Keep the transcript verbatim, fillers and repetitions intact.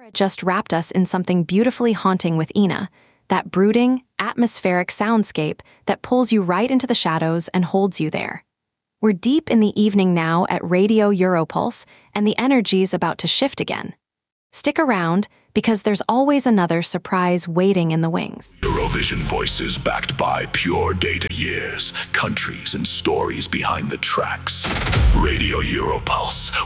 Just wrapped us in something beautifully haunting with Ina, that brooding, atmospheric soundscape that pulls you right into the shadows and holds you there. We're deep in the evening now at Radio Europulse, and the energy's about to shift again. Stick around, because there's always another surprise waiting in the wings. Eurovision voices backed by pure data years, countries and stories behind the tracks. Radio Europulse,